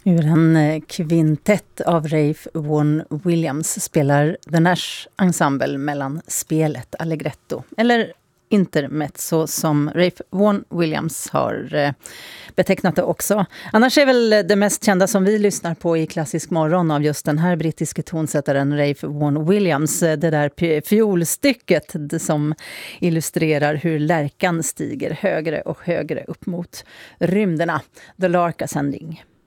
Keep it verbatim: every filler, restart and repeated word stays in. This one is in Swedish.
Ur en eh, kvintett av Ralph Vaughan Williams spelar The Nash Ensemble mellan spelet Allegretto, eller intermezzo som Ralph Vaughan Williams har eh, betecknat det också. Annars är väl det mest kända som vi lyssnar på i Klassisk morgon av just den här brittiske tonsättaren Ralph Vaughan Williams, det där p- fiolstycket som illustrerar hur lärkan stiger högre och högre upp mot rymderna. The Lark Ascending.